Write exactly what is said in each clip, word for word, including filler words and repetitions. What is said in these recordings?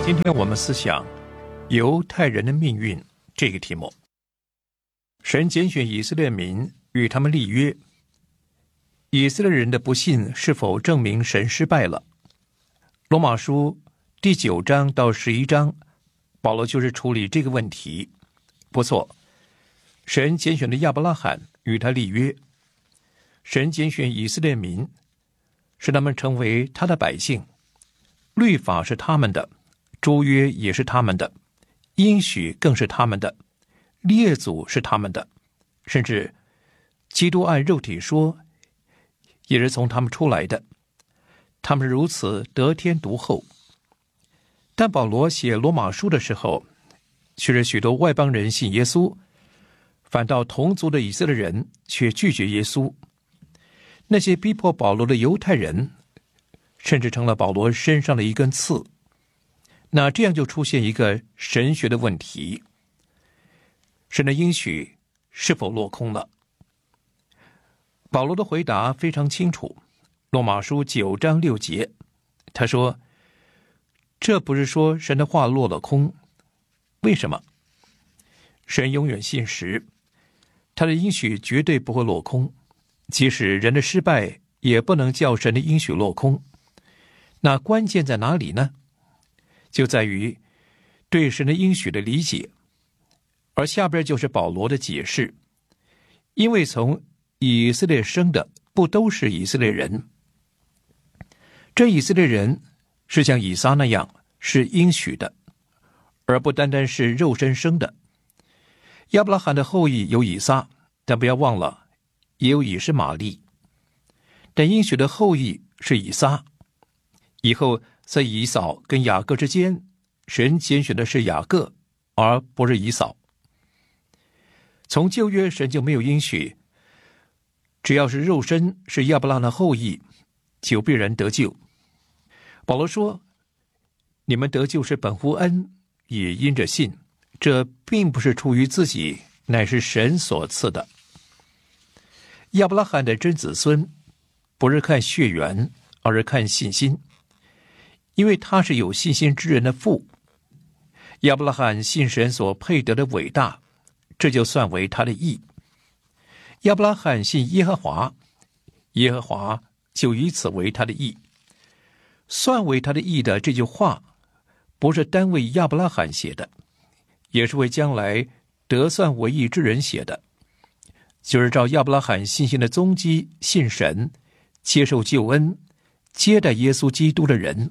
今天我们思想犹太人的命运这个题目。神拣选以色列民，与他们立约。以色列人的不信是否证明神失败了？罗马书第九章到十一章，保罗就是处理这个问题。不错，神拣选的亚伯拉罕与他立约，神拣选以色列民，使他们成为他的百姓，律法是他们的，诸约也是他们的，应许更是他们的，列祖是他们的，甚至基督按肉体说也是从他们出来的，他们如此得天独厚。但保罗写罗马书的时候，却是许多外邦人信耶稣，反倒同族的以色列人却拒绝耶稣。那些逼迫保罗的犹太人甚至成了保罗身上的一根刺。那这样就出现一个神学的问题：神的应许是否落空了？保罗的回答非常清楚，罗马书九章六节，他说：这不是说神的话落了空。为什么？神永远信实，他的应许绝对不会落空，即使人的失败也不能叫神的应许落空。那关键在哪里呢？就在于对神的应许的理解。而下边就是保罗的解释：因为从以色列生的不都是以色列人，这以色列人是像以撒那样是应许的，而不单单是肉身生的。亚伯拉罕的后裔有以撒，但不要忘了也有以实玛利。但应许的后裔是以撒，以后在以扫跟雅各之间，神拣选的是雅各，而不是以扫。从旧约神就没有应许只要是肉身是亚伯拉罕的后裔，就必然得救。保罗说，你们得救是本乎恩，也因着信，这并不是出于自己，乃是神所赐的。亚伯拉罕的真子孙不是看血缘，而是看信心，因为他是有信心之人的父。亚伯拉罕信神所配得的伟大，这就算为他的义。亚伯拉罕信耶和华，耶和华就以此为他的义。算为他的义的这句话，不是单为亚伯拉罕写的，也是为将来得算为义之人写的，就是照亚伯拉罕信心的踪迹信神，接受救恩，接待耶稣基督的人。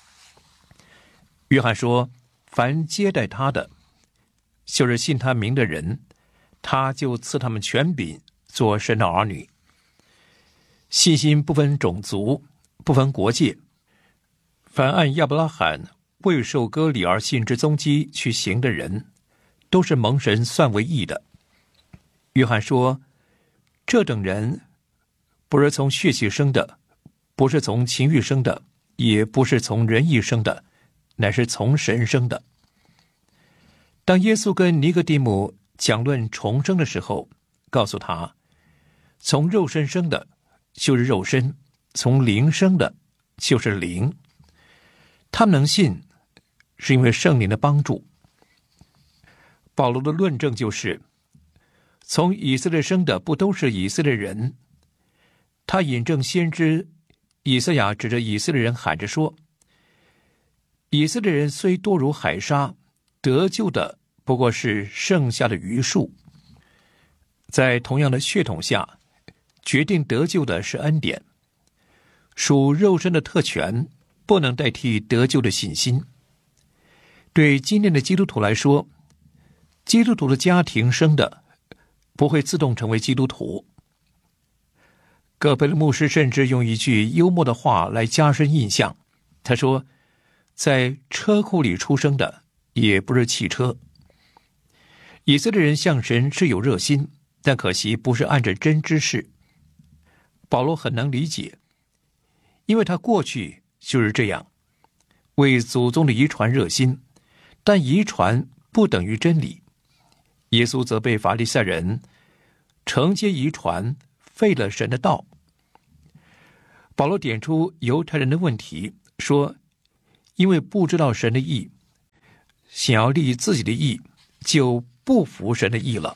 约翰说，凡接待他的，就是信他名的人，他就赐他们权柄做神的儿女。信心不分种族，不分国界，凡按亚伯拉罕未受割礼而信之踪迹去行的人，都是蒙神算为义的。约翰说，这等人不是从血气生的，不是从情欲生的，也不是从人意生的，乃是从神生的。当耶稣跟尼哥底母讲论重生的时候，告诉他，从肉身生的就是肉身，从灵生的就是灵。他们能信，是因为圣灵的帮助。保罗的论证就是，从以色列生的不都是以色列人。他引证先知以赛亚指着以色列人喊着说，以色列人虽多如海沙，得救的不过是剩下的余数。在同样的血统下，决定得救的是恩典，属肉身的特权不能代替得救的信心。对今天的基督徒来说，基督徒的家庭生的不会自动成为基督徒。葛培的牧师甚至用一句幽默的话来加深印象，他说，在车库里出生的也不是汽车。以色列人向神是有热心，但可惜不是按着真知识。保罗很能理解，因为他过去就是这样，为祖宗的遗传热心，但遗传不等于真理。耶稣责备法利赛人承接遗传，废了神的道。保罗点出犹太人的问题，说因为不知道神的意， 想要立自己的义，就不服神的义了。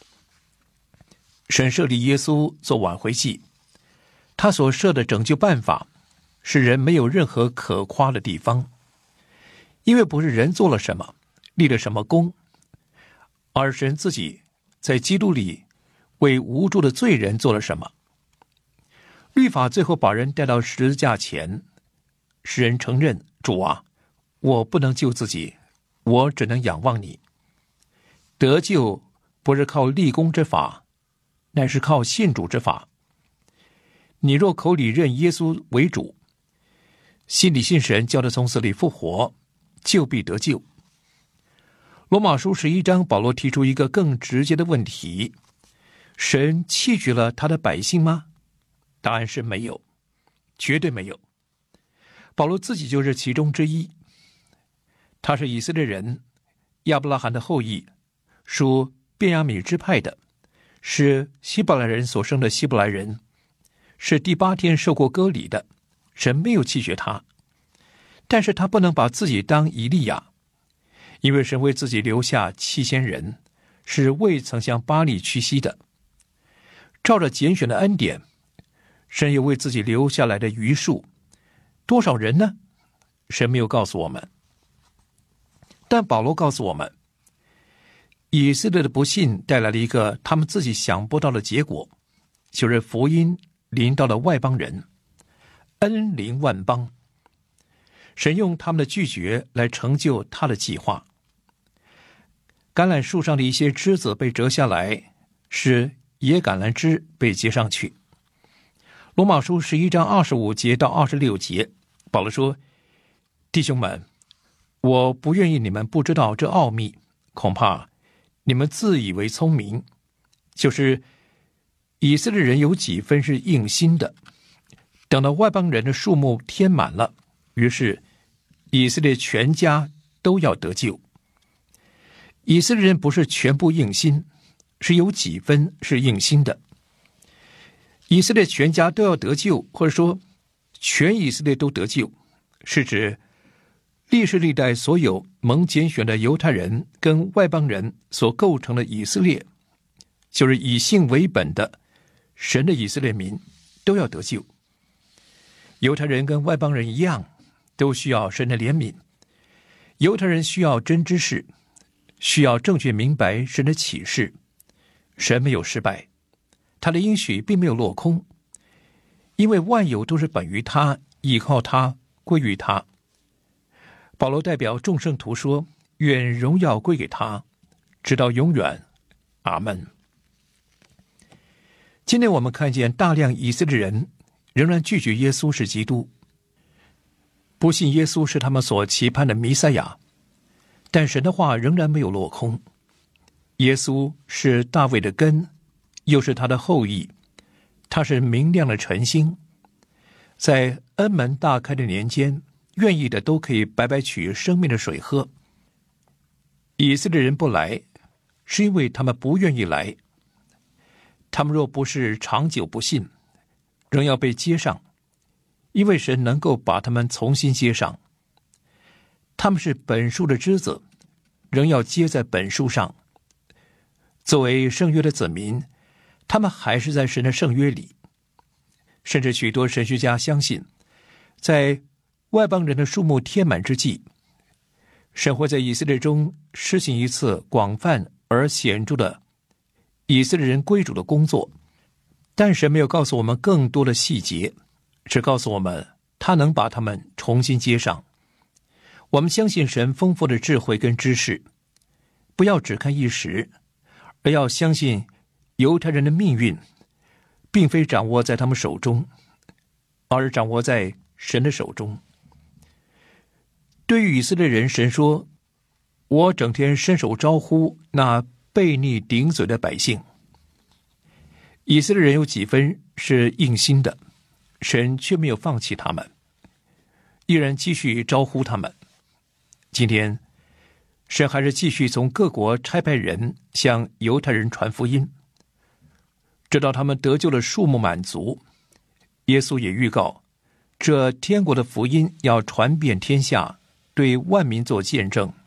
神设立耶稣做挽回祭，他所设的拯救办法使人没有任何可夸的地方，因为不是人做了什么，立了什么功，而神自己在基督里为无助的罪人做了什么。律法最后把人带到十字架前，使人承认，主啊，我不能救自己，我只能仰望你。得救不是靠立功之法，乃是靠信主之法。你若口里认耶稣为主，心里信神叫他从死里复活，就必得救。罗马书十一章，保罗提出一个更直接的问题：神弃绝了他的百姓吗？答案是没有，绝对没有。保罗自己就是其中之一，他是以色列人，亚伯拉罕的后裔，属便雅悯支派的，是希伯来人所生的希伯来人，是第八天受过割礼的。神没有弃绝他，但是他不能把自己当以利亚，因为神为自己留下七千人，是未曾向巴力屈膝的。照着拣选的恩典，神又为自己留下来的余数，多少人呢？神没有告诉我们，但保罗告诉我们，以色列的不信带来了一个他们自己想不到的结果，就是福音临到了外邦人，恩临万邦。神用他们的拒绝来成就他的计划。橄榄树上的一些枝子被折下来，使野橄榄枝被接上去。罗马书十一章二十五节到二十六节，保罗说：弟兄们，我不愿意你们不知道这奥秘，恐怕你们自以为聪明，就是以色列人有几分是硬心的，等到外邦人的数目填满了，于是以色列全家都要得救。以色列人不是全部硬心，是有几分是硬心的。以色列全家都要得救，或者说全以色列都得救，是指历世历代所有蒙拣选的犹太人跟外邦人所构成的以色列，就是以信为本的神的以色列民都要得救。犹太人跟外邦人一样，都需要神的怜悯。犹太人需要真知识，需要正确明白神的启示。神没有失败，他的应许并没有落空，因为万有都是本于他，依靠他，归于他。保罗代表众圣徒说：愿荣耀归给他，直到永远。阿们。今天我们看见大量以色列人仍然拒绝耶稣是基督，不信耶稣是他们所期盼的弥赛亚，但神的话仍然没有落空。耶稣是大卫的根，又是他的后裔，他是明亮的晨星，在恩门大开的年间，愿意的都可以白白取生命的水喝。以色列人不来，是因为他们不愿意来。他们若不是长久不信，仍要被接上，因为神能够把他们重新接上。他们是本树的枝子，仍要接在本树上。作为圣约的子民，他们还是在神的圣约里。甚至许多神学家相信，在外邦人的数目填满之际，神会在以色列中施行一次广泛而显著的以色列人归主的工作。但神没有告诉我们更多的细节，只告诉我们他能把他们重新接上。我们相信神丰富的智慧跟知识，不要只看一时，而要相信犹太人的命运并非掌握在他们手中，而是掌握在神的手中。对于以色列人，神说：我整天伸手招呼那悖逆顶嘴的百姓。以色列人有几分是硬心的，神却没有放弃他们，依然继续招呼他们。今天神还是继续从各国差派人向犹太人传福音，直到他们得救的数目满足。耶稣也预告，这天国的福音要传遍天下，对万民做见证，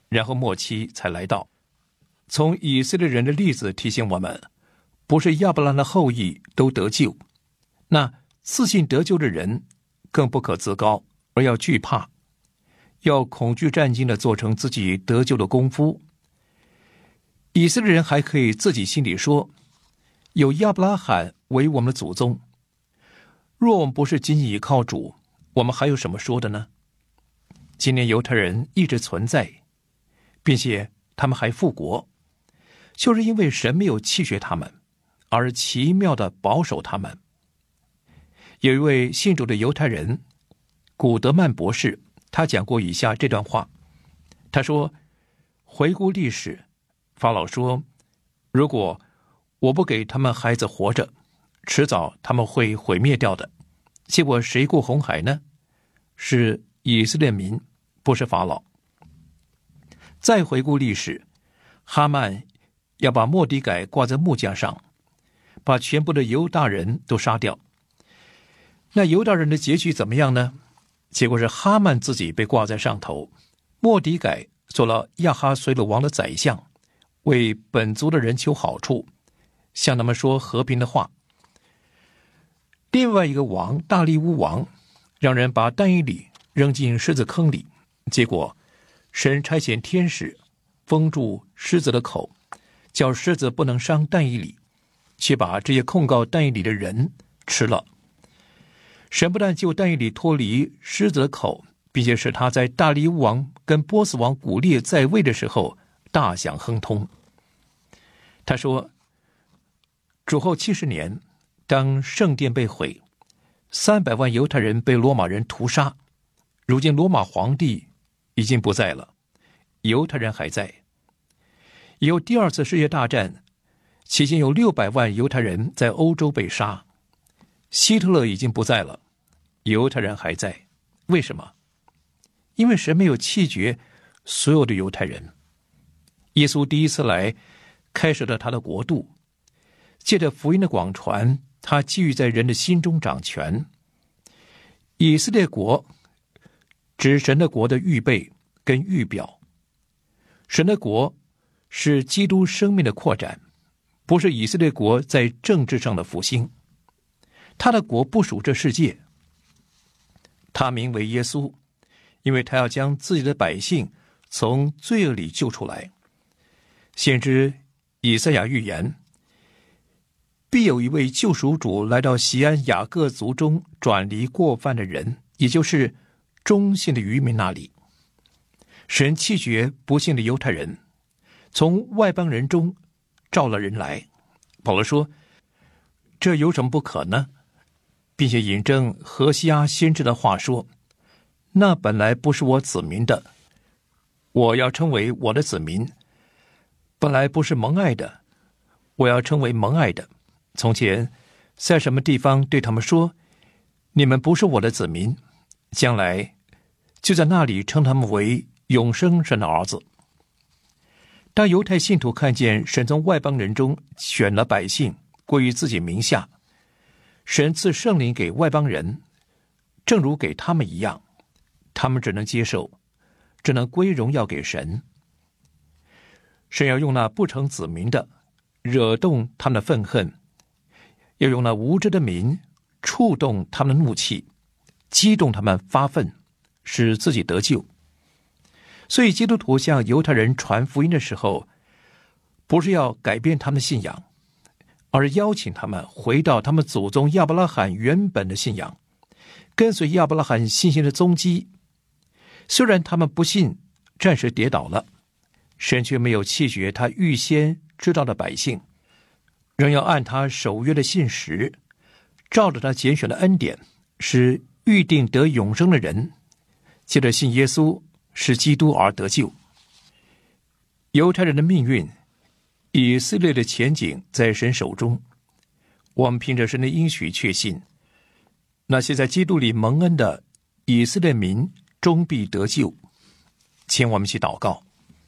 然后末期才来到。从以色列人的例子提醒我们，不是亚伯拉罕的后裔都得救，那自信得救的人更不可自高，而要惧怕，要恐惧战兢地做成自己得救的功夫。以色列人还可以自己心里说，有亚伯拉罕为我们的祖宗，若我们不是仅仅依靠主，我们还有什么说的呢？今年犹太人一直存在，并且他们还复国，就是因为神没有弃绝他们，而奇妙地保守他们。有一位信主的犹太人古德曼博士，他讲过以下这段话。他说，回顾历史，法老说，如果我不给他们孩子活着，迟早他们会毁灭掉的。结果谁过红海呢？是以色列民，不是法老。再回顾历史，哈曼要把末底改挂在木架上，把全部的犹大人都杀掉。那犹大人的结局怎么样呢？结果是哈曼自己被挂在上头，末底改做了亚哈随鲁王的宰相，为本族的人求好处，向他们说和平的话。另外一个王大利乌王让人把但以理扔进狮子坑里，结果神差遣天使封住狮子的口，叫狮子不能伤但以理，却把这些控告但以理的人吃了。神不但救但以理脱离狮子的口，并且使他在大利乌王跟波斯王古列在位的时候大享亨通。他说，主后七十年，当圣殿被毁，三百万犹太人被罗马人屠杀，如今罗马皇帝已经不在了，犹太人还在。以后第二次世界大战期间，有六百万犹太人在欧洲被杀，希特勒已经不在了，犹太人还在。为什么？因为神没有弃绝所有的犹太人。耶稣第一次来，开始了他的国度，借着福音的广传，他继续在人的心中掌权。以色列国指神的国的预备跟预表，神的国是基督生命的扩展，不是以色列国在政治上的复兴。他的国不属这世界，他名为耶稣，因为他要将自己的百姓从罪恶里救出来。先知以赛亚预言，必有一位救赎主来到锡安雅各族中转离过犯的人，也就是忠信的渔民那里。神弃绝不信的犹太人，从外邦人中召了人来。保罗说，这有什么不可呢？并且引证何西阿先知的话说，那本来不是我子民的，我要称为我的子民；本来不是蒙爱的，我要称为蒙爱的。从前在什么地方对他们说，你们不是我的子民，将来就在那里称他们为永生神的儿子。当犹太信徒看见神从外邦人中选了百姓归于自己名下，神赐圣灵给外邦人，正如给他们一样，他们只能接受，只能归荣耀给神。神要用那不成子民的惹动他们的愤恨，要用那无知的民触动他们的怒气，激动他们发愤，使自己得救。所以基督徒向犹太人传福音的时候，不是要改变他们的信仰，而邀请他们回到他们祖宗亚伯拉罕原本的信仰，跟随亚伯拉罕信心的踪迹。虽然他们不信，暂时跌倒了，神却没有弃绝他预先知道的百姓，仍要按他守约的信实，照着他拣选的恩典，使预定得永生的人借着信耶稣是基督而得救。犹太人的命运，以色列的前景在神手中。我们凭着神的应许确信，那些在基督里蒙恩的以色列民终必得救。请我们一起祷告。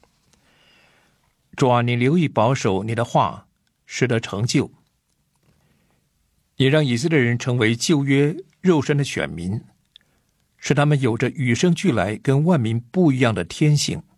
主啊，你留意保守你的话，使得成就。也让以色列人成为旧约肉身的选民，使他们有着与生俱来跟万民不一样的天性。